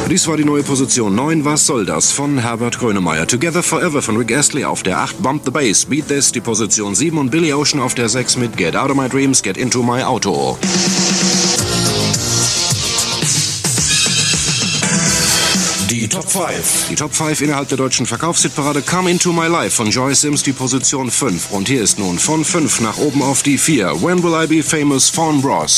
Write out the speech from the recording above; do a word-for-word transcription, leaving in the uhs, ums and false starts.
Dies war die neue Position neun, Was soll das? Von Herbert Grönemeyer. Together Forever von Rick Astley auf der acht, Bump the Bass, Beat This, die Position sieben und Billy Ocean auf der sechs mit Get Out of My Dreams, Get Into My Auto. Die Top fünf. Die Top fünf innerhalb der deutschen Verkaufshitparade. Come Into My Life von Joy Sims, die Position fünf. Und hier ist nun von fünf nach oben auf die vier. When Will I Be Famous von Bros.